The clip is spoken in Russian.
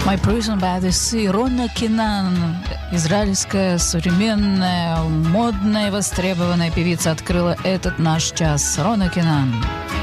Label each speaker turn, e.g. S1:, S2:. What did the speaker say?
S1: My Prison by the Sea. Рона Кинан, израильская, современная, модная, востребованная певица, открыла этот наш час. Рона Кинан.